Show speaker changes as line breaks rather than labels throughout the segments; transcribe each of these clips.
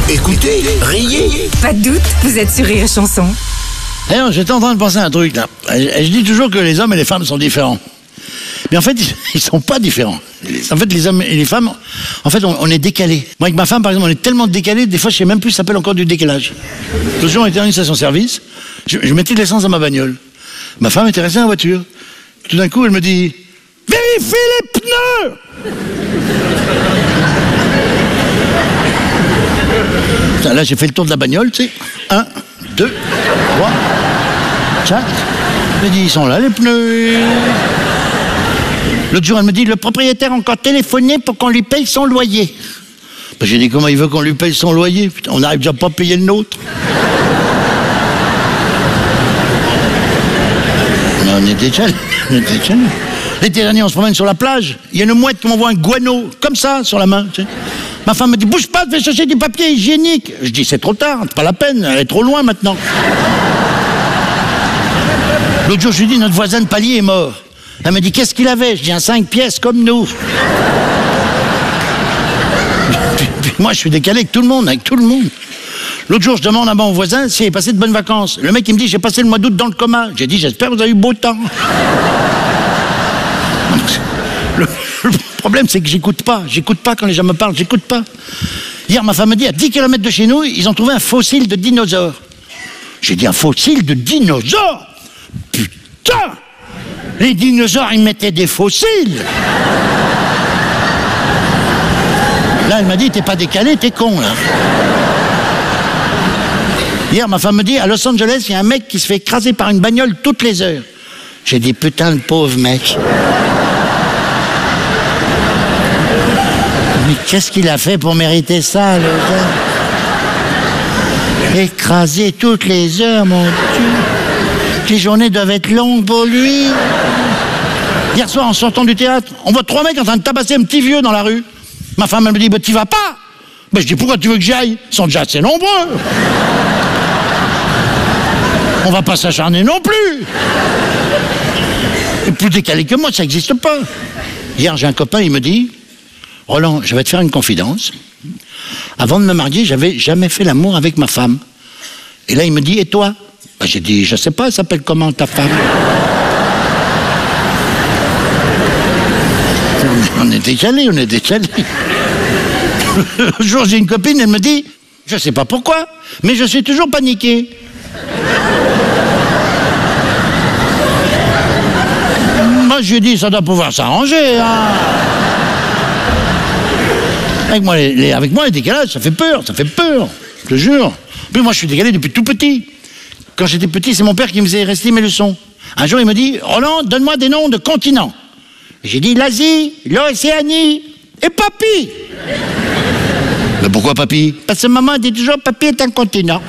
Écoutez, riez.
Pas de doute, vous êtes sur Rire et Chanson.
D'ailleurs, j'étais en train de penser à un truc là. Je dis toujours que les hommes et les femmes sont différents. Mais en fait, ils sont pas différents. En fait, les hommes et les femmes, en fait, on est décalés. Moi, avec ma femme, par exemple, on est tellement décalés, des fois, je sais même plus, ça s'appelle encore du décalage. L'autre jour, on était dans une station-service, je mettais de l'essence dans ma bagnole. Ma femme était restée dans la voiture. Tout d'un coup, elle me dit « Vérifie les pneus !» Putain, là, j'ai fait le tour de la bagnole, tu sais. 1, 2, 3, 4. J'ai dit, ils sont là, les pneus. L'autre jour, elle me dit, le propriétaire a encore téléphoné pour qu'on lui paye son loyer. Ben, j'ai dit, comment il veut qu'on lui paye son loyer? Putain, on n'arrive déjà pas à payer le nôtre. Mais on était déjà là. L'été dernier, on se promène sur la plage. Il y a une mouette qui m'envoie un guano, comme ça, sur la main. Tu sais. Ma femme me dit, bouge pas, fais chercher du papier hygiénique. Je dis, c'est trop tard, c'est pas la peine, elle est trop loin maintenant. L'autre jour, je lui dis, notre voisin de palier est mort. Elle me dit, qu'est-ce qu'il avait? Je dis, un 5 pièces comme nous. Puis moi, je suis décalé avec tout le monde, L'autre jour, je demande à mon voisin s'il est passé de bonnes vacances. Le mec, il me dit, j'ai passé le mois d'août dans le coma. J'ai dit, j'espère que vous avez eu beau temps. Le problème, c'est que j'écoute pas quand les gens me parlent, j'écoute pas. Hier, ma femme me dit, à 10 km de chez nous, ils ont trouvé un fossile de dinosaure. J'ai dit, un fossile de dinosaure? Putain! Les dinosaures, ils mettaient des fossiles. Là, elle m'a dit, t'es pas décalé, t'es con, là. Hier, ma femme me dit, à Los Angeles, il y a un mec qui se fait écraser par une bagnole toutes les heures. J'ai dit, putain, le pauvre mec. Mais qu'est-ce qu'il a fait pour mériter ça, le gars? Écrasé toutes les heures, mon Dieu. Les journées doivent être longues pour lui. Hier soir, en sortant du théâtre, on voit 3 mecs en train de tabasser un petit vieux dans la rue. Ma femme, elle me dit, bah, t'y vas pas? Bah, je dis, pourquoi tu veux que j'y aille? Ils sont déjà assez nombreux. On va pas s'acharner non plus. Et plus décalé que moi, ça n'existe pas. Hier, j'ai un copain, il me dit, Roland, je vais te faire une confidence. Avant de me marier, j'avais jamais fait l'amour avec ma femme. Et là, il me dit, et toi? Ben, j'ai dit, je sais pas, elle s'appelle comment ta femme? On est décalés. Un jour, j'ai une copine, elle me dit, je sais pas pourquoi, mais je suis toujours paniqué. Moi, je lui ai dit, ça doit pouvoir s'arranger, hein. Avec moi, les décalages, ça fait peur, je te jure. Puis moi, je suis décalé depuis tout petit. Quand j'étais petit, c'est mon père qui me faisait réciter mes leçons. Un jour, il me dit, Roland, donne-moi des noms de continents. J'ai dit l'Asie, l'Océanie et Papy. Mais pourquoi Papy? Parce que maman dit toujours, Papy est un continent.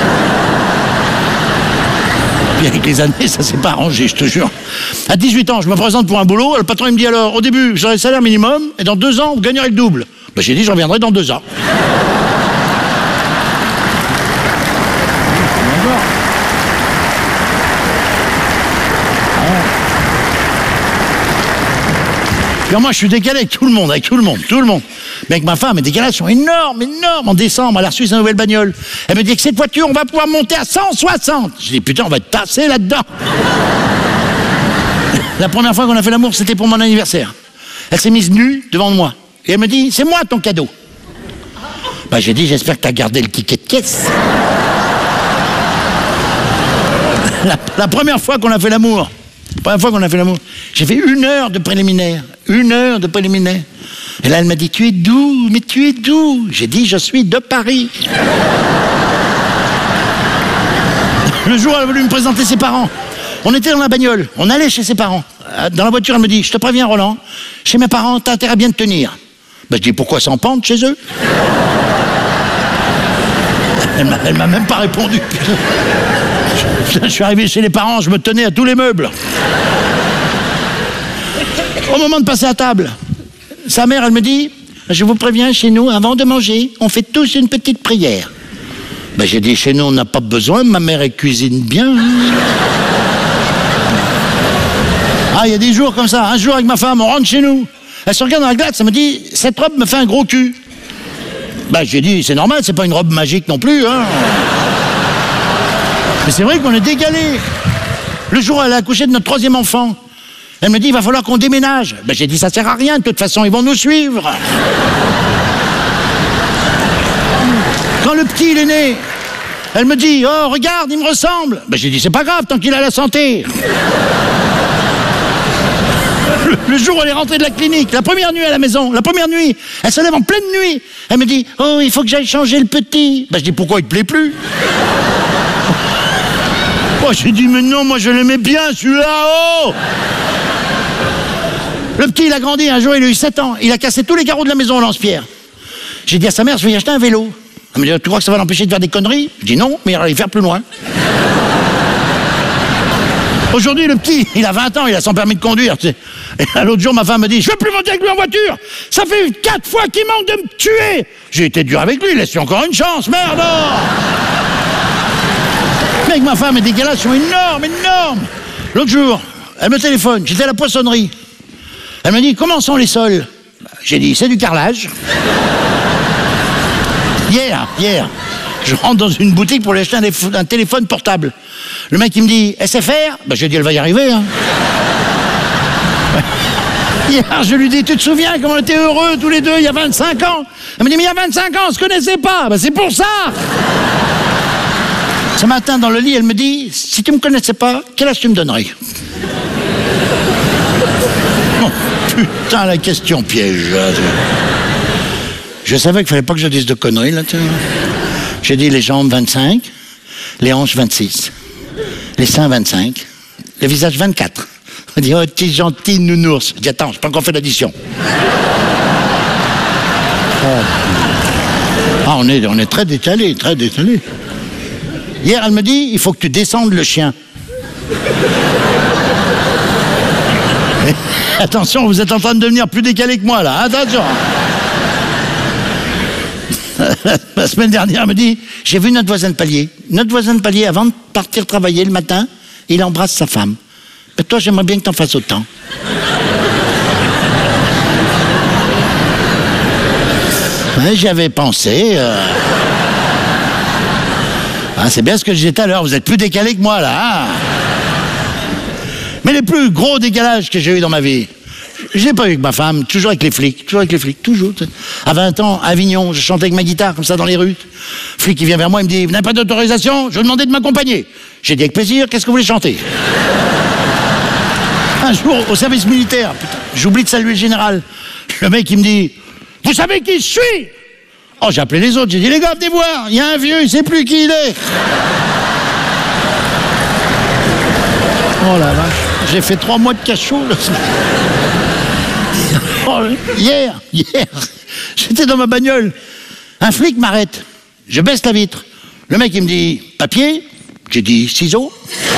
Puis avec les années, ça s'est pas arrangé, je te jure. À 18 ans, je me présente pour un boulot. Le patron, il me dit alors, au début, vous aurez le salaire minimum, et dans 2 ans, vous gagnerez le double. Ben, j'ai dit, je reviendrai dans 2 ans. Puis moi, je suis décalé avec tout le monde. Mais avec ma femme, les décalages sont énormes. En décembre, elle a reçu sa nouvelle bagnole. Elle me dit que cette voiture, on va pouvoir monter à 160. Je dis, putain, on va être tassé là-dedans. La première fois qu'on a fait l'amour, c'était pour mon anniversaire. Elle s'est mise nue devant moi. Et elle me dit, c'est moi ton cadeau. Bah, j'ai dit, j'espère que tu as gardé le ticket de caisse. La première fois qu'on a fait l'amour, j'ai fait 1 heure de préliminaire. Et là, elle m'a dit, tu es d'où? Mais tu es d'où? J'ai dit, je suis de Paris. Le jour, elle a voulu me présenter ses parents. On était dans la bagnole, on allait chez ses parents. Dans la voiture, elle me dit, je te préviens, Roland, chez mes parents, t'as intérêt à bien te tenir. Ben, je dis, pourquoi s'en pendre chez eux? Elle m'a même pas répondu. Je suis arrivé chez les parents, je me tenais à tous les meubles. Au moment de passer à table, sa mère, elle me dit, je vous préviens, chez nous, avant de manger, on fait tous une petite prière. Ben, j'ai dit, chez nous, on n'a pas besoin, ma mère, elle cuisine bien. Ah, il y a des jours comme ça. Un jour, avec ma femme, on rentre chez nous. Elle se regarde dans la glace, elle me dit, cette robe me fait un gros cul. Bah, j'ai dit, c'est normal, c'est pas une robe magique non plus, hein. Mais c'est vrai qu'on est décalé. Le jour où elle a accouché de notre 3e enfant, elle me dit, il va falloir qu'on déménage. Ben, j'ai dit, ça sert à rien, de toute façon, ils vont nous suivre. Quand le petit, il est né, elle me dit, oh, regarde, il me ressemble. Ben, j'ai dit, c'est pas grave, tant qu'il a la santé. Le jour où elle est rentrée de la clinique, la première nuit à la maison, la première nuit, elle se lève en pleine nuit. Elle me dit, oh, il faut que j'aille changer le petit. Ben, je dis, pourquoi il te plaît plus? Oh, j'ai dit, mais non, moi je l'aimais bien, celui-là, oh! Le petit, il a grandi, un jour, il a eu 7 ans. Il a cassé tous les carreaux de la maison au lance-pierre. J'ai dit à sa mère, je vais lui acheter un vélo. Elle me dit, tu crois que ça va l'empêcher de faire des conneries? Je dis, non, mais il va aller faire plus loin. Aujourd'hui, le petit, il a 20 ans, il a son permis de conduire. Tu sais. Et l'autre jour, ma femme me dit, je ne veux plus monter avec lui en voiture. Ça fait 4 fois qu'il manque de me tuer. J'ai été dur avec lui, laisse-lui encore une chance, merde! Mec, ma femme, et des gars-là sont énormes, énormes. L'autre jour, elle me téléphone, j'étais à la poissonnerie. Elle me dit, comment sont les sols? J'ai dit, c'est du carrelage. Hier, je rentre dans une boutique pour lui acheter un téléphone portable. Le mec, il me dit, SFR? Ben, j'ai dit, elle va y arriver, hein. Hier, je lui dis, tu te souviens comment on était heureux tous les deux il y a 25 ans? Elle me dit, mais il y a 25 ans, on se connaissait pas. Ben, c'est pour ça. Ce matin, dans le lit, elle me dit, si tu me connaissais pas, quel âge tu me donnerais? Oh, putain, la question piège. Je savais qu'il fallait pas que je dise de conneries, là. J'ai dit les jambes 25, les hanches 26, les seins 25, le visage 24. On dit, oh, t'es gentil, nounours. Je dis, attends, j'ai pas encore fait l'addition. Oh. Ah, on est très décalé, très décalé. Hier, elle me dit, il faut que tu descendes le chien. Mais, attention, vous êtes en train de devenir plus décalé que moi, là. Attention. La semaine dernière, elle me dit, j'ai vu notre voisin de palier. Notre voisin de palier, avant de partir travailler le matin, il embrasse sa femme. Mais toi, j'aimerais bien que t'en fasses autant. Ouais, j'y avais pensé. Ah, c'est bien ce que je disais tout à l'heure, vous êtes plus décalé que moi, là. Hein. Mais les plus gros décalages que j'ai eu dans ma vie, je l'ai pas eu avec ma femme, toujours avec les flics, toujours. À 20 ans, à Avignon, je chantais avec ma guitare, comme ça, dans les rues. Le flic, il vient vers moi, il me dit, vous n'avez pas d'autorisation? Je vais demander de m'accompagner. J'ai dit, avec plaisir, qu'est-ce que vous voulez chanter? Un jour, au service militaire, putain, j'oublie de saluer le général. Le mec, il me dit, vous savez qui je suis? Oh, j'ai appelé les autres, j'ai dit, les gars, venez voir, il y a un vieux, il sait plus qui il est. Oh la vache, j'ai fait 3 mois de cachot, là. Oh, hier, j'étais dans ma bagnole. Un flic m'arrête. Je baisse la vitre. Le mec, il me dit, papier? J'ai dit, ciseaux.